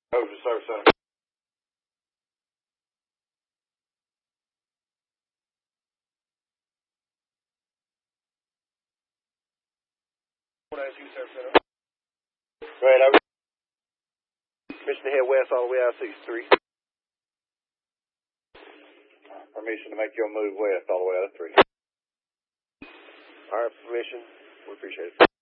Over to Service Center. Right, over. Permission to head west all the way out 63. Permission to make your move west all the way out of 3. All right, permission. We appreciate it.